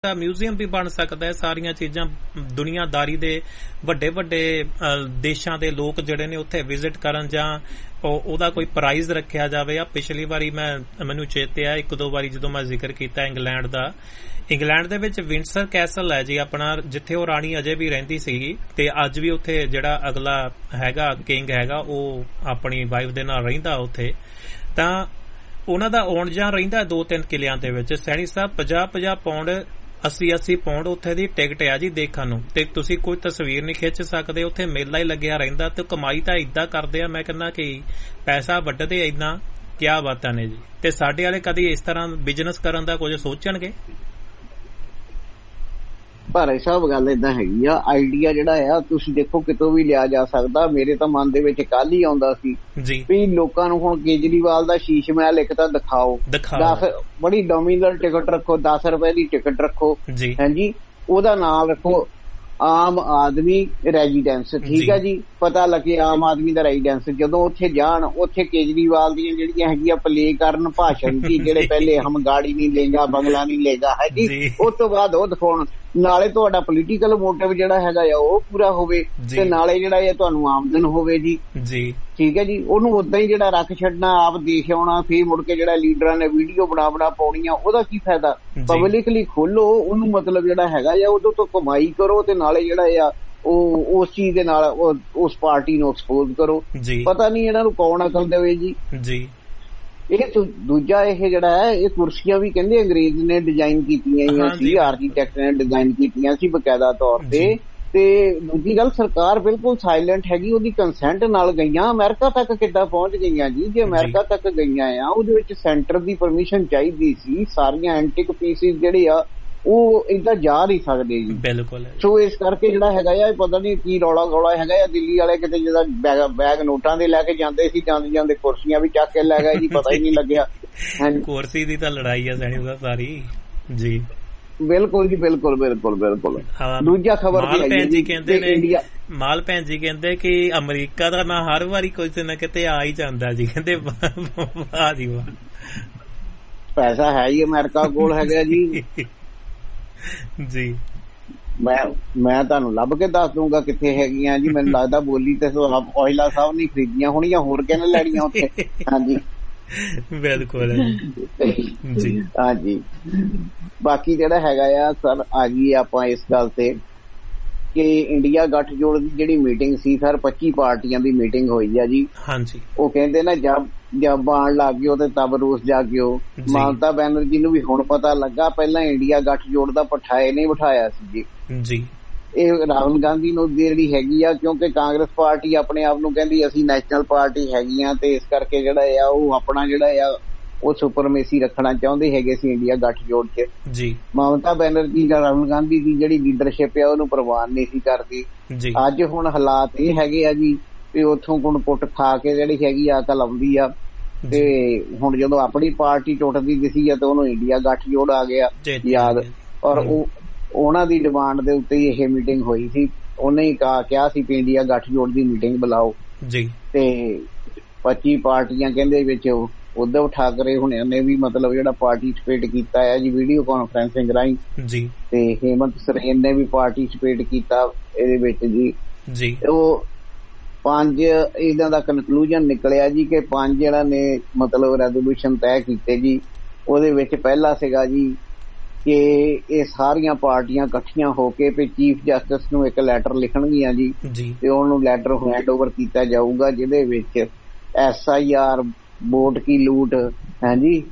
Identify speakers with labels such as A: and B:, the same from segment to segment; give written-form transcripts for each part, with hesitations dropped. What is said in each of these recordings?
A: Museum ਵੀ ਬਣ ਸਕਦਾ ਹੈ। ਸਾਰੀਆਂ ਚੀਜ਼ਾਂ ਦੁਨੀਆਦਾਰੀ ਦੇ ਵੱਡੇ ਵੱਡੇ ਦੇਸ਼ਾਂ ਦੇ ਲੋਕ ਜਿਹੜੇ ਨੇ ਉੱਥੇ ਵਿਜ਼ਿਟ ਕਰਨ, ਜਾਂ ਉਹਦਾ ਕੋਈ ਪ੍ਰਾਈਜ਼ ਰੱਖਿਆ ਜਾਵੇ। ਆ ਪਿਛਲੀ ਵਾਰੀ ਮੈਨੂੰ ਚੇਤੇ ਆ, 1-2 ਵਾਰੀ ਜਦੋਂ ਮੈਂ ਜ਼ਿਕਰ ਕੀਤਾ ਇੰਗਲੈਂਡ ਦਾ, ਇੰਗਲੈਂਡ ਦੇ ਵਿੱਚ ਵਿੰਡਸਰ ਕੈਸਲ ਹੈ ਜੀ ਆਪਣਾ, ਜਿੱਥੇ ਉਹ ਰਾਣੀ ਅਜੇ ਵੀ ਰਹਿੰਦੀ ਸੀਗੀ, ਤੇ ਅੱਜ ਵੀ ਉੱਥੇ ਜਿਹੜਾ ਅਗਲਾ ਹੈਗਾ ਕਿੰਗ ਹੈਗਾ ਉਹ ਆਪਣੀ ਵਾਈਫ ਦੇ ਨਾਲ ਰਹਿੰਦਾ ਉੱਥੇ। ਤਾਂ ਉਹਨਾਂ ਦਾ ਆਉਣ ਜਾਣ ਰਹਿੰਦਾ 2-3 ਕਿਲਿਆਂ ਦੇ ਵਿੱਚ। ਸੈਣੀ ਸਾਹਿਬ 50-50 ਪਾਉਂਡ 80-80 ਪਾਉਂਡ ਉੱਥੇ ਦੀ ਟਿਕਟ ਆ ਜੀ ਦੇਖਣ ਨੂੰ, ਤੇ ਤੁਸੀਂ ਕੋਈ ਤਸਵੀਰ ਨਹੀਂ ਖਿੱਚ ਸਕਦੇ। ਉੱਥੇ ਮੇਲਾ ਹੀ ਲੱਗਿਆ ਰਹਿੰਦਾ, ਤੇ ਕਮਾਈ ਤਾਂ ਏਦਾਂ ਕਰਦੇ ਆ, ਮੈਂ ਕਹਿੰਦਾ ਕਿ ਪੈਸਾ ਵੱਢਦੇ ਏਦਾਂ, ਕਿਆ ਬਾਤਾਂ ਨੇ ਜੀ। ਤੇ ਸਾਡੇ ਵਾਲੇ ਕਦੀ ਇਸ ਤਰ੍ਹਾਂ ਬਿਜ਼ਨਸ ਕਰਨ ਦਾ ਕੁਝ ਸੋਚਣਗੇ?
B: ਭਾਈ ਸਾਹਿਬ ਗੱਲ ਏਦਾਂ ਹੈਗੀ ਆ, ਆਈਡੀਆ ਜਿਹੜਾ ਆ ਤੁਸੀਂ ਦੇਖੋ ਕਿਤੋਂ ਵੀ ਲਿਆ ਜਾ ਸਕਦਾ। ਮੇਰੇ ਤਾਂ ਮਨ ਦੇ ਵਿੱਚ ਕੱਲ ਹੀ ਆਉਂਦਾ ਸੀ ਵੀ ਲੋਕਾਂ ਨੂੰ ਹੁਣ ਕੇਜਰੀਵਾਲ ਦਾ ਸ਼ੀਸ਼ ਮਹਿਲ ਇੱਕ ਤਾਂ ਦਿਖਾਓ, 10 ਬੜੀ ਡੋਮੀਨਲ ਟਿਕਟ ਰੱਖੋ, 10 ਰੁਪਏ ਦੀ ਟਿਕਟ ਰੱਖੋ, ਹਾਂਜੀ, ਉਹਦਾ ਨਾਮ ਰੱਖੋ ਆਮ ਆਦਮੀ ਰੈਜ਼ੀਡੈਂਸ, ਠੀਕ ਹੈ ਜੀ, ਪਤਾ ਲੱਗੇ ਆਮ ਆਦਮੀ ਦਾ ਰੈਜ਼ੀਡੈਂਸ। ਜਦੋਂ ਉੱਥੇ ਜਾਣ, ਉੱਥੇ ਕੇਜਰੀਵਾਲ ਦੀਆਂ ਜਿਹੜੀਆਂ ਹੈਗੀਆਂ ਪਲੇ ਕਰਨ ਭਾਸ਼ਣ ਕੀ, ਜਿਹੜੇ ਪਹਿਲੇ ਹਮ ਗਾੜੀ ਨਹੀਂ ਲੇਗਾ, ਬੰਗਲਾ ਨਹੀਂ ਲੇਗਾ, ਹੈ ਜੀ, ਉਸ ਤੋਂ ਬਾਅਦ ਉਹ ਦਿਖਾਉਣ। ਨਾਲੇ ਤੁਹਾਡਾ ਪੋਲੀਟੀਕਲ ਮੋਟਿਵ ਜਿਹੜਾ ਹੈਗਾ ਆ ਉਹ ਪੂਰਾ ਹੋਵੇ, ਤੇ ਨਾਲੇ ਜਿਹੜਾ ਇਹ ਤੁਹਾਨੂੰ ਆਮਦਨ ਹੋਵੇ ਜੀ, ਠੀਕ ਹੈ ਜੀ। ਉਹਨੂੰ ਓਦਾਂ ਹੀ ਜਿਹੜਾ ਰੱਖ ਛੱਡਣਾ, ਆਪ ਦੇਖ ਆਉਣਾ, ਫੇਰ ਮੁੜ ਕੇ ਜਿਹੜਾ ਲੀਡਰਾਂ ਨੇ ਵੀਡੀਓ ਬਣਾ ਪਾਉਣੀਆਂ, ਉਹਦਾ ਕੀ ਫਾਇਦਾ? ਪਬਲਿਕਲੀ ਖੋਲੋ ਉਹਨੂੰ, ਮਤਲਬ ਜਿਹੜਾ ਹੈਗਾ ਆ ਉਹਦੇ ਤੋਂ ਕਮਾਈ ਕਰੋ, ਤੇ ਨਾਲੇ ਜਿਹੜਾ ਆ ਉਹ ਉਸ ਚੀਜ਼ ਦੇ ਨਾਲ ਉਸ ਪਾਰਟੀ ਨੂੰ ਐਕਸਪੋਜ਼ ਕਰੋ। ਪਤਾ ਨਹੀਂ ਇਹਨਾਂ ਨੂੰ ਕੌਣ ਅਕਲ ਦੇਵੇ ਜੀ। ਇਹ ਦੂਜਾ ਇਹ ਜਿਹੜਾ ਹੈ, ਇਹ ਕੁਰਸੀਆਂ ਵੀ ਕਹਿੰਦੇ ਅੰਗਰੇਜ਼ ਨੇ ਡਿਜ਼ਾਈਨ ਕੀਤੀਆਂ ਸੀ, ਆਰਕੀਟੈਕਟ ਨੇ ਡਿਜ਼ਾਈਨ ਕੀਤੀਆਂ ਸੀ ਬਕਾਇਦਾ ਤੌਰ ਤੇ। ਤੇ ਦੂਜੀ ਗੱਲ, ਸਰਕਾਰ ਬਿਲਕੁਲ ਸਾਇਲੈਂਟ ਹੈਗੀ, ਉਹਦੀ ਕੰਸੈਂਟ ਨਾਲ ਗਈਆਂ। ਅਮਰੀਕਾ ਤੱਕ ਕਿੱਦਾਂ ਪਹੁੰਚ ਗਈਆਂ ਜੀ? ਜੇ ਅਮਰੀਕਾ ਤੱਕ ਗਈਆਂ ਆ, ਉਹਦੇ ਵਿੱਚ ਸੈਂਟਰ ਦੀ ਪਰਮਿਸ਼ਨ ਚਾਹੀਦੀ ਸੀ। ਸਾਰੀਆਂ ਐਂਟਿਕ ਪੀਸਿਸ ਜਿਹੜੇ ਆ ਉਹ ਏਦਾਂ ਜਾ ਨਹੀਂ ਸਕਦੇ ਜੀ, ਬਿਲਕੁਲ। ਸੋ ਇਸ ਕਰਕੇ ਜਿਹੜਾ ਹੈਗਾ ਆ, ਪਤਾ ਨਹੀਂ ਕੀ ਰੌਲਾ ਗੌਲਾ ਹੈਗਾ ਆ। ਦਿੱਲੀ ਵਾਲੇ ਕਿਤੇ ਜਿਹੜਾ ਬੈਗ ਨੋਟਾਂ ਦੇ ਲੈ ਕੇ ਜਾਂਦੇ ਸੀ, ਜਾਂਦੇ ਕੁਰਸੀਆਂ ਵੀ ਚੱਕ ਕੇ ਲੈ ਗਏ ਜੀ, ਪਤਾ ਹੀ ਨਹੀਂ ਲੱਗਿਆ।
A: ਕੁਰਸੀ ਦੀ ਤਾਂ ਲੜਾਈ ਆ ਸੈਣੀ ਸਾਹਿਬ ਸਾਰੀ ਜੀ।
B: ਬਿਲਕੁਲ ਜੀ, ਬਿਲਕੁਲ ਬਿਲਕੁਲ ਬਿਲਕੁਲ। ਦੂਜਾ ਖਬਰ
A: ਮਾਲ ਭੈਣ ਜੀ ਕਹਿੰਦੇ ਕਿ ਅਮਰੀਕਾ ਦਾ ਨਾ ਹਰ ਵਾਰੀ ਕਿਸੇ ਨਾ ਕਿਤੇ ਆ ਹੀ ਜਾਂਦਾ ਜੀ, ਕਹਿੰਦੇ ਵਾਹ ਜੀ ਵਾਹ,
B: ਪੈਸਾ ਹੈ ਹੀ ਅਮਰੀਕਾ ਕੋਲ ਹੈਗਾ ਜੀ।
A: ਜੀ
B: ਮੈਂ ਤੁਹਾਨੂੰ ਲੱਭ ਕੇ ਦੱਸ ਦੂੰਗਾ ਕਿੱਥੇ ਹੈਗੀਆਂ ਜੀ। ਮੈਨੂੰ ਲੱਗਦਾ ਬੋਲੀ ਤੇ ਔਜਲਾ ਸਾਹਿਬ ਨੇ ਖਰੀਦੀਆਂ ਹੋਣੀਆਂ, ਹੋਰ ਕਿਹਨੇ ਲੈਣੀਆਂ ਉੱਥੇ? ਹਾਂਜੀ
A: ਬਿਲਕੁਲ ਜੀ,
B: ਹਾਂਜੀ। ਬਾਕੀ ਜਿਹੜਾ ਹੈਗਾ ਆ ਸਰ, ਆ ਗਈ ਆਪਾਂ ਇਸ ਗੱਲ ਤੇ ਕਿ ਇੰਡੀਆ ਗੱਠਜੋੜ ਦੀ ਜਿਹੜੀ ਮੀਟਿੰਗ ਸੀ ਸਰ, 25 ਪਾਰਟੀਆਂ ਦੀ ਮੀਟਿੰਗ ਹੋਈ ਆ ਜੀ।
A: ਹਾਂਜੀ, ਉਹ
B: ਕਹਿੰਦੇ ਨਾ ਜਬ ਆਣ ਲੱਗ ਗਿਓ ਤੇ ਤਬ ਰੂਸ ਜਾਗਿਓ। ਮਮਤਾ ਬੈਨਰਜੀ ਨੂੰ ਵੀ ਹੁਣ ਪਤਾ ਲੱਗਾ, ਪਹਿਲਾਂ ਇੰਡੀਆ ਗੱਠਜੋੜ ਦਾ ਪਠਾਏ ਨਹੀਂ ਬਿਠਾਇਆ ਸੀ ਜੀ। ਇਹ ਰਾਹੁਲ ਗਾਂਧੀ ਨੂੰ ਜਿਹੜੀ ਹੈਗੀ ਆ, ਕਿਉਂਕਿ ਕਾਂਗਰਸ ਪਾਰਟੀ ਆਪਣੇ ਆਪ ਨੂੰ ਕਹਿੰਦੀ ਅਸੀਂ ਨੈਸ਼ਨਲ ਪਾਰਟੀ ਹੈਗੀ ਆ, ਤੇ ਇਸ ਕਰਕੇ ਜਿਹੜਾ ਆ ਉਹ ਆਪਣਾ ਜਿਹੜਾ ਆ ਉਹ ਸੁਪਰਮੇਸੀ ਰੱਖਣਾ ਚਾਹੁੰਦੇ ਹੈਗੇ ਸੀ ਇੰਡੀਆ ਗੱਠਜੋੜ ਚ ਜੀ। ਮਮਤਾ ਬੈਨਰਜੀ ਜਾਂ ਰਾਹੁਲ ਗਾਂਧੀ ਦੀ ਜਿਹੜੀ ਲੀਡਰਸ਼ਿਪ ਆ ਉਹਨੂੰ ਪ੍ਰਵਾਨ ਨਹੀਂ ਸੀ ਕਰਦੀ। ਅੱਜ ਹੁਣ ਹਾਲਾਤ ਇਹ ਹੈਗੇ ਆ ਜੀ ਵੀ ਉੱਥੋਂ ਗੁਣ ਪੁੱਟ ਖਾ ਕੇ ਜਿਹੜੀ ਹੈਗੀ ਆ ਅਕਲ ਆਉਂਦੀ ਆ, ਤੇ ਹੁਣ ਜਦੋਂ ਆਪਣੀ ਪਾਰਟੀ ਟੁੱਟਦੀ ਦਿਸੀ ਆ ਤੇ ਉਹਨੂੰ ਇੰਡੀਆ ਗੱਠਜੋੜ ਆ ਗਿਆ ਯਾਦ। ਔਰ ਉਹਨਾਂ ਦੀ ਡਿਮਾਂਡ ਦੇ ਉੱਤੇ ਇਹ ਮੀਟਿੰਗ ਹੋਈ ਸੀ। ਉਹਨੇ ਹੀ ਕਿਹਾ ਸੀ ਕਿ ਇੰਡੀਆ ਗੱਠਜੋੜ ਦੀ ਮੀਟਿੰਗ ਬੁਲਾਓ ਜੀ, ਤੇ 25 ਪਾਰਟੀਆਂ ਕਹਿੰਦੇ ਵਿੱਚ ਉद्धਵ ਠਾਕਰੇ ਹੁਣਿਆਂ ਨੇ ਵੀ ਮਤਲਬ ਜਿਹੜਾ ਪਾਰਟੀਸਪੇਟ ਕੀਤਾ ਹੈ ਜੀ ਵੀਡੀਓ ਕਾਨਫਰੰਸਿੰਗ ਰਾਹੀਂ ਜੀ, ਤੇ ਹੇਮੰਤ ਸਰੇਨ ਨੇ ਵੀ ਪਾਰਟੀਸਪੇਟ ਕੀਤਾ ਇਹਦੇ ਵਿੱਚ ਜੀ। ਉਹ 5 ਇਹਨਾਂ ਦਾ ਕਨਕਲੂਜਨ ਨਿਕਲਿਆ ਜੀ ਕਿ 5 ਜਿਹੜਾ ਨੇ ਮਤਲਬ ਰੈਜ਼ੋਲੂਸ਼ਨ ਤੈਅ ਕੀਤੇ ਜੀ। ਉਹਦੇ ਵਿੱਚ ਪਹਿਲਾ ਸੀਗਾ ਜੀ ਕਿ ਇਹ ਸਾਰੀਆਂ ਪਾਰਟੀਆਂ ਇਕੱਠੀਆਂ ਹੋ ਕੇ ਤੇ ਚੀਫ ਜਸਟਿਸ ਨੂੰ ਇੱਕ ਲੈਟਰ ਲਿਖਣਗੀਆਂ ਜੀ, ਤੇ ਉਹਨੂੰ ਲੈਟਰ ਹੈਂਡ ਓਵਰ ਕੀਤਾ ਜਾਊਗਾ, ਜਿਹਦੇ ਵਿੱਚ SIR, ਵੋਟ ਕੀ ਲੂਟ ਹੈ ਜੀ,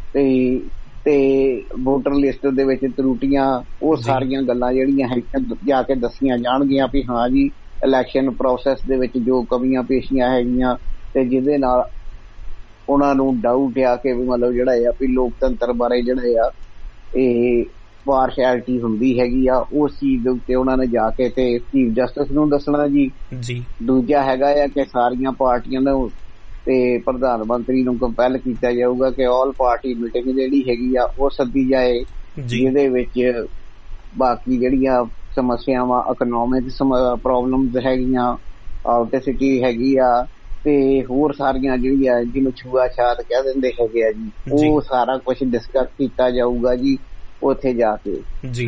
B: ਤੇ ਵੋਟਰ ਲਿਸਟ ਦੇ ਵਿੱਚ ਤਰੁੱਟੀਆਂ, ਉਹ ਸਾਰੀਆਂ ਗੱਲਾਂ ਜਿਹੜੀਆਂ ਹੈਗੀਆਂ ਜਾ ਕੇ ਦੱਸੀਆਂ ਜਾਣਗੀਆਂ ਵੀ ਹਾਂ ਜੀ ਇਲੈਕਸ਼ਨ ਪ੍ਰੋਸੈਸ ਦੇ ਵਿੱਚ ਜੋ ਕਮੀਆਂ ਪੇਸ਼ੀਆਂ ਹੈਗੀਆਂ, ਤੇ ਜਿਹਦੇ ਨਾਲ ਉਹਨਾਂ ਨੂੰ ਡਾਊਟ ਆ ਕਿ ਵੀ ਮਤਲਬ ਜਿਹੜਾ ਆ ਵੀ ਲੋਕਤੰਤਰ ਬਾਰੇ ਜਿਹੜਾ ਆ ਇਹ ਪਾਰਸ਼ੈਲਿਟੀ ਹੁੰਦੀ ਹੈਗੀ ਆ, ਉਸ ਚੀਜ਼ ਦੇ ਉੱਤੇ ਉਹਨਾਂ ਨੇ ਜਾ ਕੇ ਤੇ ਚੀਫ ਜਸਟਿਸ ਨੂੰ ਦੱਸਣਾ ਜੀ। ਦੂਜਾ ਹੈਗਾ ਆ ਕਿ ਸਾਰੀਆਂ ਪਾਰਟੀਆਂ ਨੂੰ ਤੇ ਪ੍ਰਧਾਨ ਮੰਤਰੀ ਨੂੰ ਕੰਪੈਲ ਕੀਤਾ ਜਾਊਗਾ ਕਿ ਆਲ ਪਾਰਟੀ ਮੀਟਿੰਗ ਜਿਹੜੀ ਹੈਗੀ ਆ ਉਹ ਸੱਦੀ ਜਾਏ, ਜਿਹਦੇ ਵਿੱਚ ਬਾਕੀ ਜਿਹੜੀਆਂ ਸਮੱਸਿਆਵਾਂ, ਇਕਨੋਮਿਕ ਪ੍ਰੋਬਲਮਸ ਹੈਗੀਆਂ, ਆਊਟਸਿਟੀ ਹੈਗੀ ਆ, ਤੇ ਹੋਰ ਸਾਰੀਆਂ ਜਿਹੜੀਆਂ ਜਿਹਨੂੰ ਛੂਆ ਛਾਤ ਕਹਿ ਦਿੰਦੇ ਹੈਗੇ ਆ ਜੀ, ਉਹ ਸਾਰਾ ਕੁਛ ਡਿਸਕਸ ਕੀਤਾ ਜਾਊਗਾ ਜੀ। ਉੱਥੇ ਜਾ ਕੇ।
A: ਜੀ